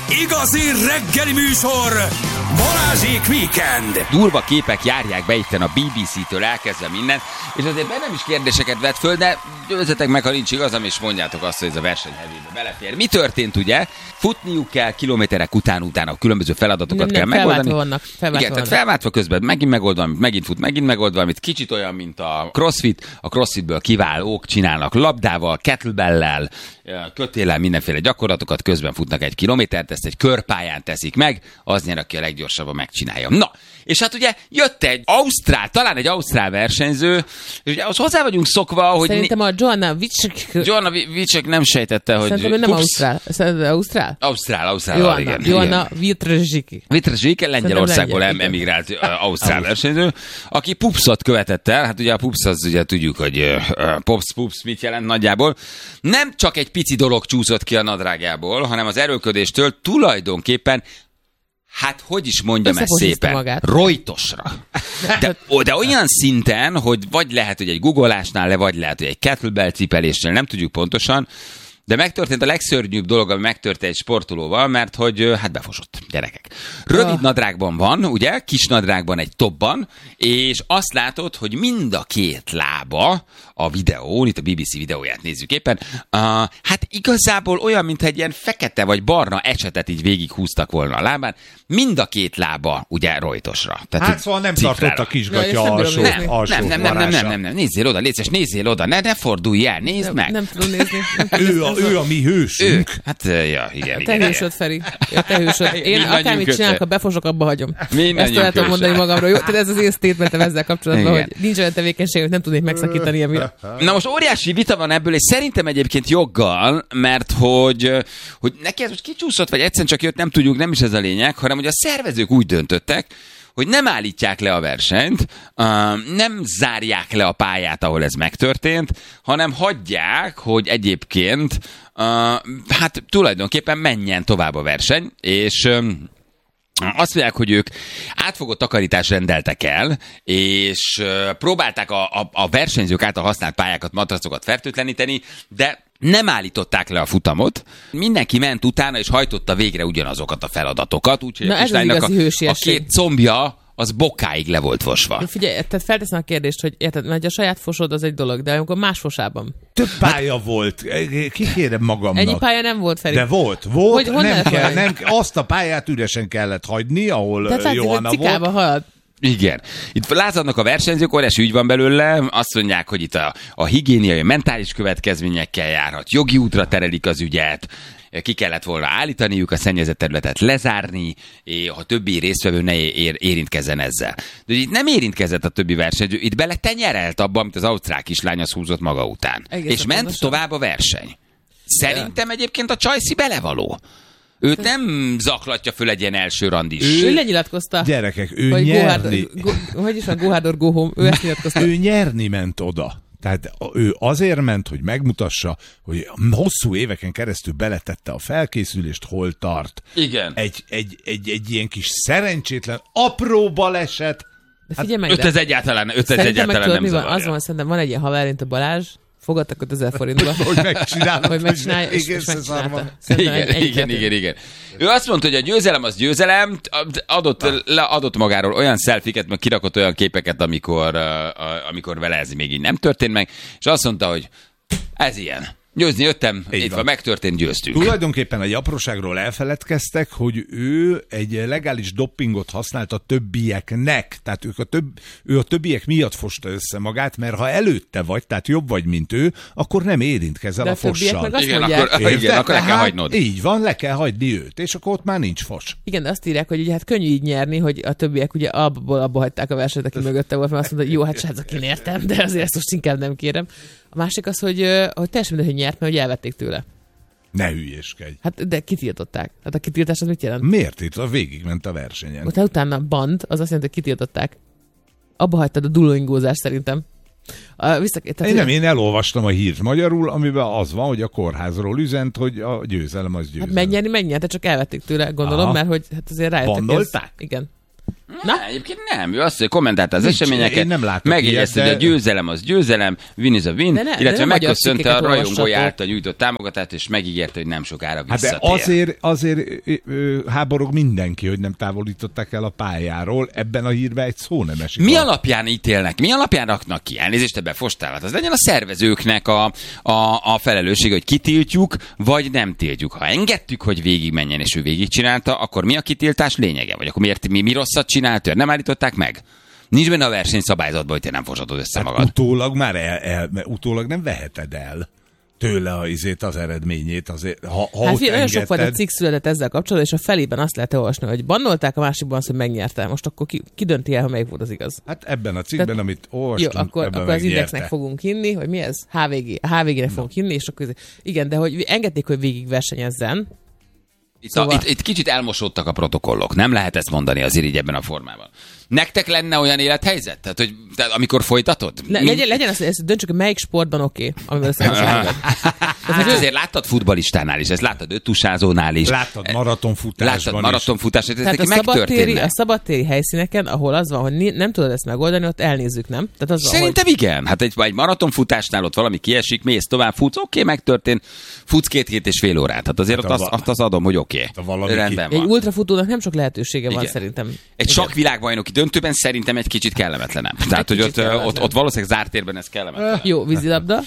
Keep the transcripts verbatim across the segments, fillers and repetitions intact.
Igazi reggeli műsor, Balázsék Weekend. Durva képek járják be itten a bé bé cé-től elkezdve minden, és azért bennem is kérdéseket vett föl, de győzzetek meg, ha nincs igazam, és mondjátok azt, hogy ez a verseny hevébe belefér. Mi történt, ugye? Futniuk kell kilométerek után, utána különböző feladatokat nem, kell nem, megoldani. Vannak, Igen, tehát felváltva közben megint megold valamit, megint fut, megint megold valamit. Kicsit olyan, mint a crossfit. A crossfitből kiválók csinálnak labdával, kettlebell-lel, kötéllel, mindenféle gyakorlatokat, közben futnak egy kilométert, ezt egy körpályán teszik meg, az nyer, aki a leggyorsabban megcsinálja. Na, és hát ugye jött egy ausztrál, talán egy ausztrál versenyző, és ugye ahhoz hozzá vagyunk szokva, hogy... Szerintem a Joanna Vicek... Joanna Vicek nem sejtette, hogy... Szerintem nem ausztrál. Szerintem ausztrál? Ausztrál, ausztrál, Joanna, igen. Joanna Vitrezsiki. Vitrezsiki, Lengyelországból em- emigrált uh, ausztrál versenyző, aki pupszot követett el, hát ugye a pups az ugye tudjuk, hogy uh, pups, pups mit jelent nagyjából. Nem csak egy pici dolog csúszott ki a nadrágjából, hanem az erőlködéstől tulajdonképpen, hát hogy is mondjam ezt szépen, magát. Rojtosra. De, de olyan szinten, hogy vagy lehet, hogy egy googolásnál le, vagy lehet, hogy egy kettlebell cipelésnél, nem tudjuk pontosan, de megtörtént a legszörnyűbb dolog, ami megtörtént egy sportolóval, mert hogy hát befosott, gyerekek. Rövid oh. nadrágban van, ugye, kis nadrágban egy topban, és azt látod, hogy mind a két lába a videón, itt a bé bé cé videóját nézzük éppen, uh, hát igazából olyan, mintha egy ilyen fekete vagy barna ecsetet így végighúztak volna a lábán, mind a két lába ugye rojtosra. Tehát, hát szóval nem ciprára. tartott a kisgatya ja, alsó, nem, alsó nem, nem, nem, nem, nem, nem, nem, nézzél oda, légy szíves, nézzél oda, ne, ne fordulj el, nézd nem, meg. Nem tudom nézni. Nem ő, a, ő a mi hősünk. Ő, hát, ja, igen, te igen. hősöd, Feri. Ja, te hősöd. Én akármit csinálok, ha befosok, abba hagyom. Ezt tudom mondani magamról. Jó, tehát ez az én statementem ezzel kapcsolatban, igen. Hogy nincs olyan tevékenység, hogy nem tudnék megszakítani emiatt. Na most óriási vita van ebből, és szerintem egyébként joggal, mert hogy, hogy neki ez most kicsúszott, vagy egyszerűen csak jött, nem tudjuk, nem is ez a lényeg, hanem hogy a szervezők úgy döntöttek, hogy nem állítják le a versenyt, nem zárják le a pályát, ahol ez megtörtént, hanem hagyják, hogy egyébként hát tulajdonképpen menjen tovább a verseny, és azt mondják, hogy ők átfogó takarítást rendeltek el, és próbálták a, a, a versenyzők által használt pályákat, matracokat fertőtleníteni, de nem állították le a futamot. Mindenki ment utána, és hajtotta végre ugyanazokat a feladatokat, úgyhogy na, a kislánynak a, a két combja az bokáig le volt fosva. Figyelj, tehát felteszem a kérdést, hogy érted, mert a saját fosod az egy dolog, de amikor más fosában. Több pálya hát, volt. Kikérem magamnak. Ennyi pálya nem volt, Feri. De volt, volt. Hogy, nem kell, nem, azt a pályát üresen kellett hagyni, ahol de Johanna volt. Cikába halad. Igen. Itt lázadnak a versenyzők, óriási ügy van belőle, azt mondják, hogy itt a, a higiéniai, mentális következményekkel járhat, jogi útra terelik az ügyet, ki kellett volna állítaniuk, a szennyezett területet lezárni, és a többi résztvevő ne ér, érintkezzen ezzel. De itt nem érintkezett a többi versenyző, itt bele tenyerelt abba, amit az ausztrál kislány az húzott maga után. Egészen és ment pontosan tovább a verseny. Szerintem egyébként a csajszi belevaló. Őt nem zaklatja föl egy ilyen első randis. Ő, ő lenyilatkozta. Gyerekek, ő hogy nyerni. Go, go, hogy is van, go hard or go home. Ő ezt nyilatkozta. Ő nyerni ment oda. Tehát ő azért ment, hogy megmutassa, hogy hosszú éveken keresztül beletette a felkészülést, hol tart. Igen. Egy, egy, egy, egy ilyen kis szerencsétlen, apró baleset. De figyelj meg, öt ez egyáltalán, öt ez egyáltalán nem zavarja. Az van, szerintem van egy ilyen haver, mint a Balázs, fogadtak ötezer forintba. Hogy megcsinálta. Hogy megcsinálja, és, és megcsinálta. Igen, egy, igen, igen, igen. Ő azt mondta, hogy a győzelem az győzelem, adott, le, adott magáról olyan szelfiket, meg kirakott olyan képeket, amikor, uh, amikor vele ez még így nem történt meg, és azt mondta, hogy ez ilyen. Győzni jöttem, itt van, megtörtént, győztünk. Tulajdonképpen egy apróságról elfeledkeztek, hogy ő egy legális doppingot használt a többieknek. Tehát ők a több, ő a többiek miatt fosta össze magát, mert ha előtte vagy, tehát jobb vagy, mint ő, akkor nem érintkezel de a fossal. Meg azt igen, mondják, akkor, igen, akkor le kell hagynod. Így van, le kell hagyni őt, és akkor ott már nincs fos. Igen, de azt írják, hogy ugye hát könnyű így nyerni, hogy a többiek ugye abból abba hagyták a versenyt, aki mögötte volt, mert azt mondta, hogy jó, hát srácok, én értem, de azért ezt most inkább nem kérem. A másik az, hogy, hogy teljesen mindegy, hogy nyert, mert hogy elvették tőle. Ne hülyéskedj. Hát de kitiltották. Hát a kitiltás az mit jelent? Miért itt? A végigment a versenyen. Utána, utána band, az azt jelenti, hogy kitiltották. Abba hagytad a dullóingózást szerintem. Uh, vissza, én nem, én elolvastam a hírt magyarul, amiben az van, hogy a kórházról üzent, hogy a győzelem az győzelem. Hát megnyerni, megnyerte, csak elvették tőle, gondolom, aha, mert hogy hát azért rájöttek. Bandolták? Ez, igen. Na? Ne, egyébként nem. Ő azt, hogy kommentálta az Nincs, eseményeket, én nem látok megjegyezte, ilyet, hogy a de- győzelem az győzelem, win is a win, De ne- de illetve nem magyar megköszönte a cikkeket rajongói olvassatok. által nyújtott támogatást, és megígérte, hogy nem sokára Hát visszatér. de azért, azért ö, ö, háborog mindenki, hogy nem távolították el a pályáról. Ebben a hírben egy szó nem esik. Mi a- alapján ítélnek, mi alapján raknak ki? Elnézést, ebben fostál. Hát az legyen a szervezőknek a, a, a felelősség, hogy kitiltjuk, vagy nem tiltjuk. Ha engedtük, hogy végigmenjen, és ő végigcsinálta, akkor mi a kitiltás lényege? Vagy akkor miért mi, mi rosszat csinált? Ő nem állították meg? Nincs benne a versenyszabályzatban, hogy te nem fosatod össze magad. Utólag már el, el, mert utólag nem veheted el tőle a, izét, az eredményét. Azért, ha, ha Hát ott figyelj, nagyon sok engedted, fajta cikk született ezzel kapcsolatban, és a felében azt lehet olvasni, hogy bannolták, a másikban azt, hogy megnyerte. Most akkor ki, ki dönti el, ha melyik volt az igaz? Hát ebben a cikkben, Tehát- amit Jó, olvastunk, akkor, ebben akkor az megnyerte. indexnek fogunk hinni, hogy mi ez? há vé gé. A há vé gének fogunk hinni, és akkor ez- igen, de hogy engedték, hogy végig versenyezzen. Itt, Szóval- a, itt, itt kicsit elmosódtak a protokollok. Nem lehet ezt mondani azért így ebben a formában. Nektek lenne olyan élethelyzet? Tehát, hogy tehát amikor folytatod? Le, legyen, legyen az, hogy ezt döntsük, hogy melyik sportban oké, okay, amivel összehasonlítod. Hát azért láttad futballistánál is, ezt láttad öttusázónál is. Láttad maratonfutásban Láttad maratonfutásban, ez Tehát neki a szabadtéri, megtörténne. a szabadtéri helyszíneken, ahol az van, hogy ni- nem tudod ezt megoldani, ott elnézzük, nem? Tehát az van, Szerintem igen. Hát egy, egy maratonfutásnál ott valami kiesik, mész tovább, futsz, oké, megtörtént, futsz két-két és fél órát. Hát azért Hát ott a azt, va- azt az adom, hogy oké. a valami Rendben hogy egy van. ultrafutónak nem sok lehetősége van Igen. szerintem. Egy Igen. sakkvilágbajnoki döntőben szerintem egy kicsit kellemetlenebb. Tehát, hogy kicsit ott, kellemetlen. ott, ott valószínűleg zárt térben ez kellemetlen. Jó, vízilabda.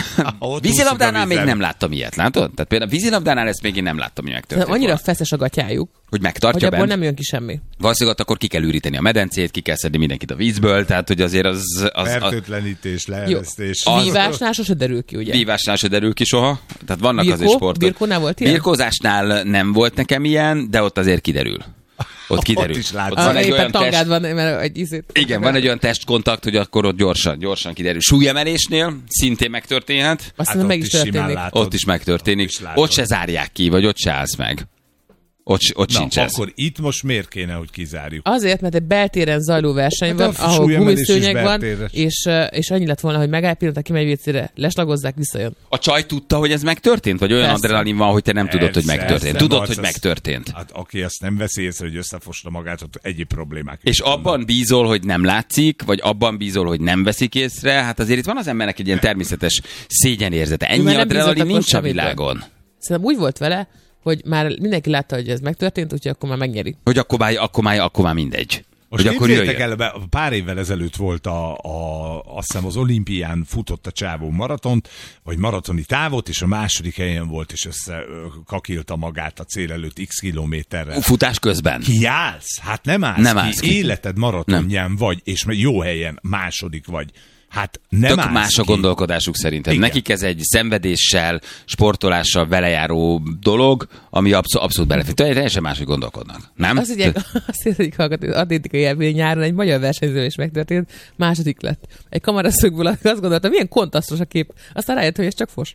Ott Vízilabdánál úszik a még vízen. nem láttam ilyet, látod? Tehát például vízilabdánál ezt még én nem láttam, hogy megtörtént. Tehát annyira volna. feszes a gatyájuk, Hogy hogy megtartja abból bent. nem jön ki semmi. Valószínűleg ott akkor ki kell üríteni a medencét, ki kell szedni mindenkit a vízből, tehát hogy azért az... az, az Fertőtlenítés, Jó. leeresztés. Az- Vívásnál sose derül ki, ugye? vívásnál se derül ki soha. Tehát vannak Birkó? azért sportok. Birkónál volt ilyen? Birkózásnál nem volt nekem ilyen, de ott azért kiderül. Ott kiderül. Ott is látod. van Ah, egy éppen olyan test... tangád van, mert egy izét. Igen, van egy olyan testkontakt, hogy akkor ott gyorsan, gyorsan kiderül. Súlyemelésnél szintén megtörténhet. Azt Hát mondom, meg ott is is simán történik. látod. Ott is megtörténik. Ott is látod. Ott se zárják ki, vagy ott se állsz meg. Ott, ott Na, sincs ez. akkor itt most miért kéne, hogy kizárjuk? Azért, mert egy beltéren zajló verseny Hát van, a ahol súlyemelés is gumiszőnyeg van, beltéres. és, ö, és annyi lett volna, hogy megáll pillanat, kimegy vécére, leslagozzák, visszajön. A csaj tudta, hogy ez megtörtént? Vagy olyan Persze. adrenalin van, hogy te nem tudod, hogy Persze, megtörtént? persze, Tudod, Marc, hogy az- megtörtént. Hát aki ezt nem veszi észre, hogy összefosta magát, ott egyéb problémák. És is vannak. abban bízol, hogy nem látszik, vagy abban bízol, hogy nem veszik észre. Hát azért itt van az embernek egy ilyen természetes szégyenérzete. Ennyi Már nem adrenalin bízott nincs a akkor semmiből. világon. Szerintem úgy volt vele, hogy már mindenki látta, hogy ez megtörtént, úgyhogy akkor már megnyeri. Hogy akkor már, akkor már, akkor már mindegy. Most hogy akkor képzeljétek jöjjön. el, pár évvel ezelőtt volt a, a, azt hiszem az olimpián futott a csávó maratont, vagy maratoni távot, és a második helyen volt, és össze ö, kakilta magát a cél előtt x kilométerrel. Futás közben. Kiállsz? Hát nem állsz Nem ki. állsz ki. Életed maratonján vagy, és jó helyen második vagy. Hát nem Tök állsz más a ki. gondolkodásuk szerintem. Igen. Nekik ez egy szenvedéssel, sportolással velejáró dolog, ami abszol- abszolút belefér. Teljesen máshogy gondolkodnak. Nem? Azt ugye, azt érzik, hogy az atlétikai élmény nyáron egy magyar versenyző is megtörtént, második lett. Egy kameraszögből azt gondolta, milyen kontasztos a kép. Aztán rájött, hogy ez csak fos.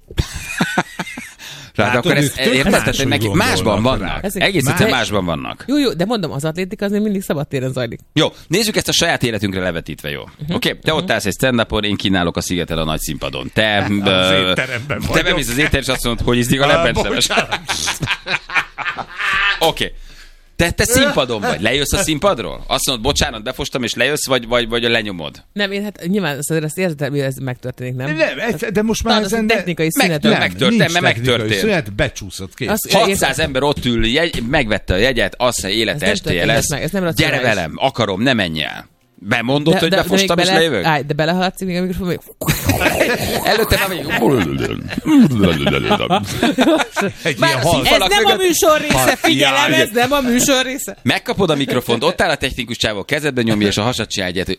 Tehát Látod, akkor ők ezt tök érted, máshogy hogy neki gondolnak másban rá. vannak. Ezek Egész más- egyszerűen másban vannak. Jó, jó, de mondom, az atlétika az még mindig szabadtéren zajlik. Jó, nézzük ezt a saját életünkre levetítve, jó? Uh-huh. Oké, okay, te ott állsz egy stand-upon, én kínálok a Szigeten a nagy színpadon. Te, Az ö, étteremben te vagyok. bemész az étterembe, és azt mondod, hogy ízlik a lebbencsleves. Oké. Okay. Te, te színpadon vagy, lejössz a színpadról? Azt mondod, bocsánat, befostam, és lejössz, vagy, vagy, vagy lenyomod? Nem, én hát nyilván azt, azt érted, hogy ez megtörténik, nem? Nem, ez- de most már Talán az ezen... egy technikai Meg- szünet. nem, van. megtörtént, nincs mert technikai megtörtént. Szünet, becsúszott, kész. Azt- hatszáz ember ott ül, jegy, megvette a jegyet, azt mondja, Ez élete nem estéje történhet lesz. meg, ez nem Gyere racionális. velem, akarom, ne menj el. Bemondod, hogy befostam, és bele, lejövök? állj, de belehaladsz még a mikrofon, még... Előtte nem még... Egy Már ilyen a hal... Ez Falak nem a mögött- műsor része, figyelem, Ja, ez nem a műsor része. Megkapod a mikrofont, ott áll a technikus csávó, kezedbe nyomja, és a hasad csinálja egyet, hogy...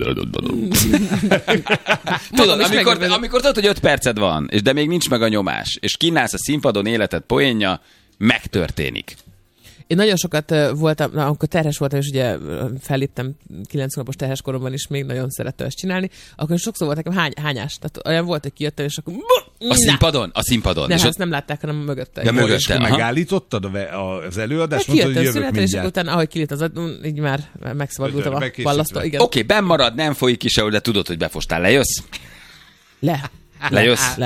Tudod, is amikor, megörvendem. amikor tudod, hogy öt perced van, és de még nincs meg a nyomás, és kínálsz a színpadon életed poénja, megtörténik. Én nagyon sokat ö, voltam, na, amikor terhes voltam, és ugye ö, felléptem kilenc hónapos terhes koromban is, még nagyon szerettem ezt csinálni, akkor sokszor volt nekem hány, hányás. Tehát olyan volt, hogy kijöttem, és akkor... A színpadon? A színpadon. Nem, És hát ott ezt nem látták, hanem mögötte. Ja, Igen. mögötte. És akkor aha. megállítottad a ve- a- az Hát előadást, mondtad, hogy kijöttem jövök szünetre, és akkor mindjárt. utána, ahogy kilít az ad- így már megszabadultam a Bekészítve. ballasztól. Igen. Oké, benn marad, nem folyik ki sehol, de tudod, hogy befostál. Lejössz? Le. Lejössz? Le.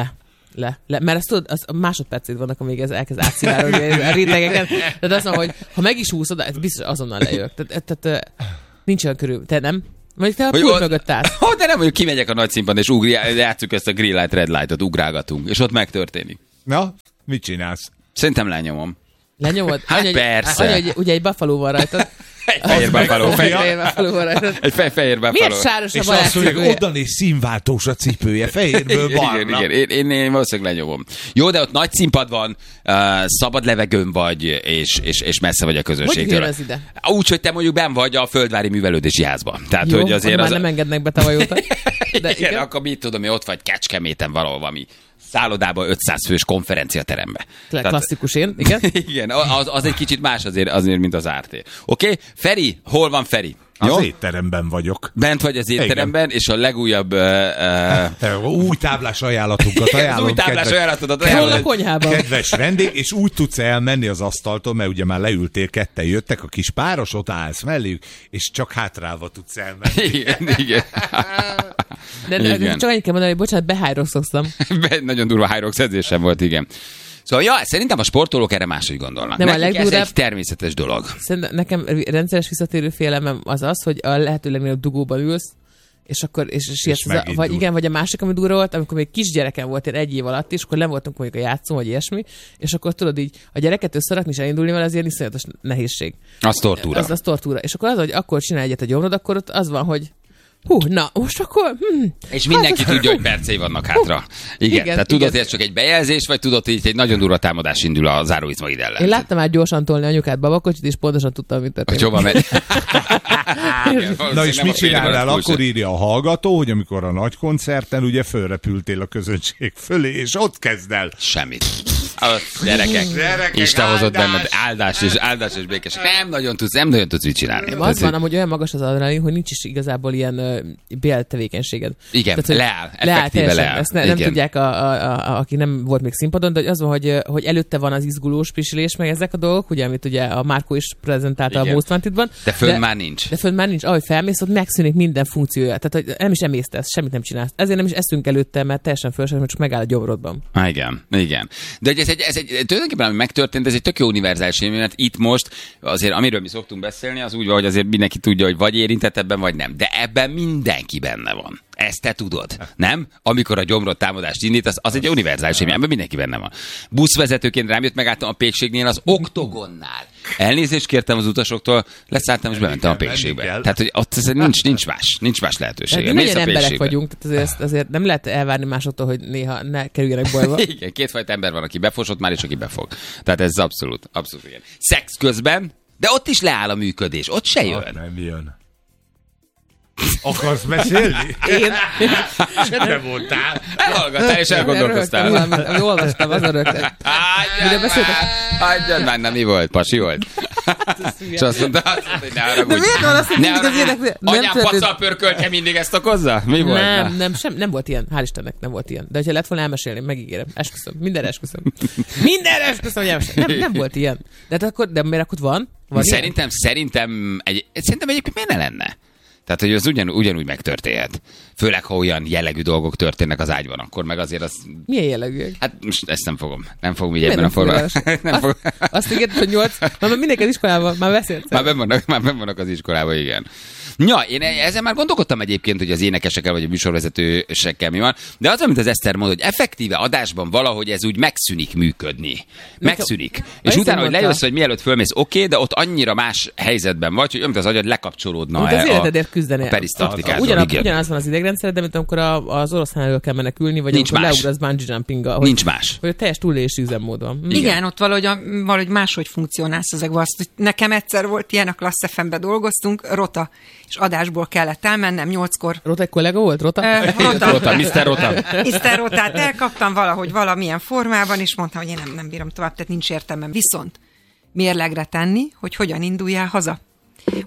Le, le. Mert ezt tudod, az másodpercét vannak, amíg ez elkezd átszivárogni a rétegeken. Tehát azt mondom, hogy ha meg is úszod, ez biztos azonnal lejövök. Tehát, tehát nincs olyan körül. Te nem? Vagy te a pult mögött állsz. Oh, de nem, hogy kimegyek a nagy színpad, és ugri, játsszuk ezt a green light, red light-ot, ugrálgatunk, és ott megtörténik. Na, mit csinálsz? Szerintem lenyomom. Lenyomod? Hát anya, persze. Anya, ugye, ugye egy buffalo van rajtad. Egy fehér buffalo. Fehér buffalo van rajtad. Egy fe, fehér buffalo. Miért sáros a És Balázs azt mondják, cipője? oda néz színváltós a cipője, fehérből barna. Igen, igen. Én, én, én valószínűleg lenyomom. Jó, de ott nagy színpad van, uh, szabad levegőn vagy, és, és, és messze vagy a közönségtől. Hogy ez ide? Úgy, hogy te mondjuk benn vagy a Földvári Művelődési Házban. Tehát, Jó, hogy azért már az... nem engednek be tavalyóta. De igen, igen. akkor mit tudom, hogy ott vagy Kecskeméten valahol valami szállodában ötszáz fős konferenciaterembe. Klasszikus én, igen. Igen, az, az egy kicsit más azért, azért mint az á té. Oké? Okay? Feri, hol van Feri? Az Jó? étteremben vagyok. Bent vagy az étteremben, és a legújabb... Uh, uh... Új táblás ajánlatunkat ajánlom. új táblás kedves, ajánlatodat Hol ajánlom. a konyhában? Kedves vendég, és úgy tudsz elmenni az asztaltól, mert ugye már leültél, ketten jöttek, a kis páros, ott állsz melléjük, és csak hátrálva tudsz elmenni. Igen, igen. De, de Igen. csak annyit kell mondani, hogy bocsánat, behájrokszoztam. Nagyon durva high rock edzésem volt, igen. Szóval, ja, szerintem a sportolók erre máshogy gondolnak. Nem, a Nekik ez legdurvább- egy természetes dolog. Szerintem nekem rendszeres visszatérő félelmem az az, hogy a lehető legnagyobb dugóban ülsz, és akkor és sietsz, az a- megindul. vagy igen, vagy a másik, ami durva volt, amikor még kisgyerekem volt, én egy év alatt is, akkor nem voltunk mondjuk a játszón, vagy ilyesmi, és akkor tudod így, a gyereket összerakni és elindulni vele, az ilyen iszonyatos nehézség. Az tortúra. Az, az tortúra. És akkor az, hogy akkor csinálj egyet a gyomrod, akkor ott az van, hogy hú, na, most akkor... Hm, És mindenki hát, tudja, hogy percei vannak hátra. Igen, Igen, tehát tudod, igen. hogy ez csak egy bejelzés, vagy tudod, hogy itt egy nagyon durva támadás indul a záróizmaid ellen. én láttam már gyorsan tolni anyukát babakocsit, és pontosan tudtam, mit Hogy történik. hova megy. Igen, Na és nem mit a férjemre csinálnál? az Akkor bullshit. írja a hallgató, hogy amikor a nagy koncerten ugye fölrepültél a közönség fölé, és ott kezd el. Semmit. A gyerekek, Gyerekek, Isten hozott áldás! benned áldás és áldás és békés. Nem nagyon tudsz, nem nagyon tudsz mit csinálni. Nem, Tehát, az van, amúgy olyan magas az adrenalin, hogy nincs is igazából ilyen uh, béltevékenységed. Igen, hogy leáll, leáll effektíve teljesen. leáll. Ezt ne, nem Igen. tudják, a, a, a, aki nem volt még színpadon, de hogy az van, hogy, hogy előtte van az izgulós pisilés, meg ezek a dolgok, ugye, amit ugye a Márkó is prezentálta Igen. a Most Wanted-ban. De fönn már nincs. De fönn már nincs. Ahogy felmész, ott megszűnik minden funkciója. Tehát, hogy nem is emésztesz, semmit nem csinálsz. Ezért nem is eszünk előtte, mert teljesen fölösleges, mert csak megáll a gyomrodban. Ah, igen, igen. De hogy ez egy, ez egy, tulajdonképpen ami megtörtént, ez egy tök jó univerzális élmény, mert itt most azért, amiről mi szoktunk beszélni, az úgy van, hogy azért mindenki tudja, hogy vagy érintett ebben, vagy nem. De ebben mindenki benne van. Ezt te tudod, nem? Amikor a gyomrod támadást indít, az, az egy univerzális élmény, ebben mindenki benne van. Buszvezetőként rám jött, megálltam a Pékségnél az Oktogonnál. Elnézést kértem az utasoktól, leszálltam és bementem a Pékségbe. menni kell. Tehát, hogy ott ez nincs, nincs más, nincs más lehetőség. De nagyon emberek vagyunk, tehát azért, ezt- azért nem lehet elvárni másoktól, hogy néha ne kerüljenek bajba. Igen, kétfajta ember van, aki befosott már, és aki befog. Tehát ez abszolút, abszolút igen. Szex közben, de ott is leáll a működés, ott se Ott jön. nem jön. Akarsz mesélni? Én, Semmi voltál. Elhallgattál és Rögtön elgondolkoztál. valamit, amit olvastam, azon rögtön. Miről Hagyjad beszéltek? már! Hagyjad már, na mi volt? Pasi volt? És azt mondta, azt mondta, hogy ne haragudj. De miért van azt, hogy Ne mindig az haragudj. ilyenek- nem Anyám történt- pacal pörköltje mindig ezt okozza? Mi volt? Nem, Na. nem, sem, nem volt ilyen. Hál' Istennek nem volt ilyen. De hogyha lett volna, elmesélném, megígérem. Esküszöm. Mindenre esküszöm. Mindenre esküszöm, hogy elmesélem. Nem, nem volt ilyen. De, hát akkor, de miért akkor van? van ilyen? Szerintem, szerintem, egy, szerintem egyébként miért ne lenne? Tehát, hogy az ugyan, ugyanúgy megtörténhet. Főleg, ha olyan jellegű dolgok történnek az ágyban, akkor meg azért az... Milyen jellegűek? Hát most ezt nem fogom. Nem fogom így Miért ebben a nem fogod formában. el? Nem fogom. Azt, azt ígérted, hogy nyolc. Már mindenki az iskolában, már beszélt. Már benn vannak, már benn vannak az iskolában, igen. Ja, én ezen már gondolkodtam egyébként, hogy az énekesekkel vagy a műsorvezetősekkel mi van, de az, amit az Eszter mond, hogy effektíve adásban valahogy ez úgy megszűnik működni. Megszűnik. És Eszter utána, hogy mondta. lejössz, hogy mielőtt fölmész, oké, okay, de ott annyira más helyzetben vagy, hogy amit az agyad lekapcsolódna Mint az a, életedért küzdeni. a perisztaltikától. Ugyan, Igen. ugyanaz van az idegrendszered, de mint amikor a, az oroszlán elől kell menekülni, vagy Nincs amikor más. leugrasz bungee jumpinggal. Hogy, Nincs más. Hogy a teljes túlélési üzemmód van. Igen, Igen ott valahogy, a, valahogy máshogy funkcionálsz ezekben. Azt, hogy nekem egyszer volt ilyen, a Klassz ef em-be dolgoztunk, rota, és adásból kellett elmennem nyolckor. Rota egy kollega volt? Rota? Ö, Rota. Rota, miszter Rota. miszter Rotát elkaptam valahogy valamilyen formában, és mondtam, hogy én nem, nem bírom tovább, tehát nincs értelmem. Viszont mérlegre tenni, hogy hogyan induljál haza.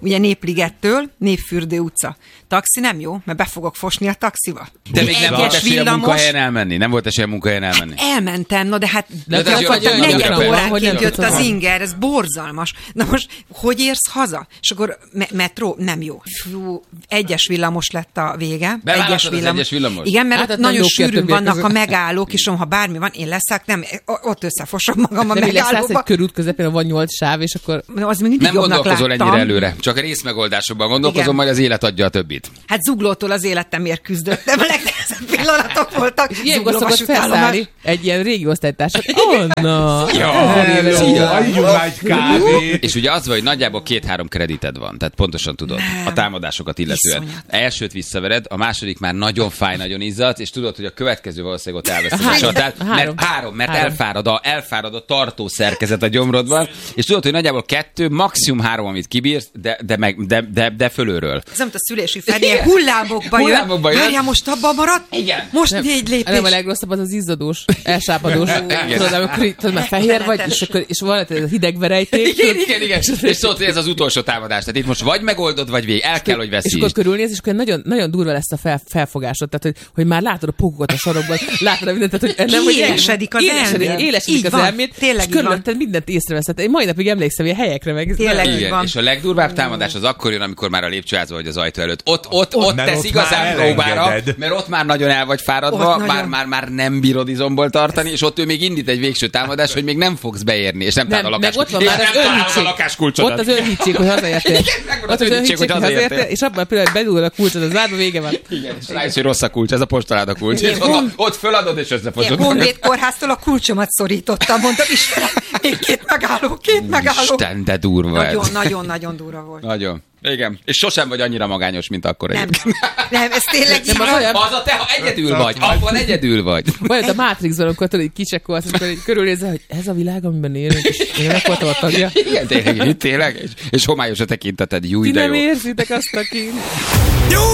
ugye Népligettől Népfürdő utca. Taxi nem jó, mert be fogok fosni a taxiba. De még nem volt esélye a villamos... munkahelyen elmenni? Nem volt esélye a munkahelyen elmenni? Elmentem, na de hát De de az gyakorlatilag jön- negyed jön- óránként jön- jött jön- az inger, ez borzalmas. Na most, hogy érsz haza? És akkor me- metró, nem jó. Fú, egyes villamos lett a vége. Bevállaltad az egyes villamos? Igen, mert Hát, hát, hát nagyon nem jó ki a sűrűn többiek vannak a között. megállók, és ha bármi van, én leszek, nem, ott összefosom magam a De mi lesz, állsz megállóba. egy körút közepén, van nyolc sáv, és akkor... Az még mindig Nem jobbnak gondolkozol láttam. ennyire előre, csak a részmegoldásokban gondolkozom, Igen. majd az élet adja a többit. Hát zuglótól az életemért küzdöttem, a legnehezebb pillanatok voltak. Ilyenkor Zuglóba szokott sütállomás. felszállni egy ilyen régi osztálytársat. Anna! Hello, adjunk már egy kávét. És ugye az van, hogy nagyjából két-három kredited van, tehát pontosan tudod a támadásokat illetően. Iszonyat. Elsőt visszavered, a második már nagyon fáj, nagyon izzadsz, és tudod, hogy a következő valószínűleg ott elveszed a Három. csatát, mert Három. három, mert Három. elfárad a, elfárad a tartó szerkezet a gyomrodban, és tudod, hogy nagyjából kettő, maximum három, amit kibírsz, de, de, meg, de, de, de fölülről. Ez nem a szülési Feri, hullámokba jön. Hullámokba jön. Várjál, most abban marad? Igen. Most Nem, négy lépés. nem a legrosszabb az az izzadós, elsápadós. Igen. Tudod, amikor így- tudod, már fehér vagy, és, akkor, és van ez a hideg verejték. Igen, igen, igen. És tudod, hogy ez az utolsó támadás. Tehát itt most vagy megoldod, vagy vég. El kell, hogy És veszítsd. akkor körülnéz, és akkor nagyon, nagyon durva lesz a fel, felfogásod, tehát hogy, hogy már látod a pókokat a sarokban, látod a mindent, tehát hogy nem, hogy Élesedik az élesedik, elméd. élesedik Így az van. elméd, Tényleg és így van. körülötted mindent észreveszed. Én mai napig emlékszem ilyen helyekre meg. Tényleg. Igen, van. és a legdurvább támadás az akkor jön, amikor már a lépcsőházba vagy az ajtó előtt. Ott, ott, ott, ott mert tesz ott igazán már próbára, elengeded. mert ott már nagyon el vagy fáradva, Ott már, nagyon. már, már nem bírod izomból tartani, és ott ő még indít egy végső támadás, hogy még nem fogsz beérni, és nem találod a Nem, meg ott van és már nem az találod a önhitség. lakáskulcsodat. Ott az önhitség, hogy hazaértél. Igen, megvan Ott az önhitség, hogy hazaértél. és abban a pillanatban bedugod a kulcsot az zárba, vége van. Igen, és rájössz, hogy rossz a kulcs, ez a postaláda kulcs. És Igen. ott, ott föladod, és Ilyen összefosod. Honvéd kórháztól a kulcsomat szorítottam, mondtam, Istenem, még két megálló, két megálló. Isten, de durva ez. Nagyon, nagyon, nagyon durva volt. Nagyon. Igen. És sosem vagy annyira magányos, mint akkor Nem, egyébként. nem, ez tényleg így Nem, az van. olyan- Az a te, ha egyedül vagy, abban egyedül vagy. Vagy a Matrixban, amikor tudod, hogy kicsekkolsz, amikor így körülnézel, hogy ez a világ, amiben élünk, és én meg voltam a tagja. Igen, tényleg, itt tényleg, és, és homályos a tekinteted, jó Ti ide nem jó. érzitek azt a kint. Jó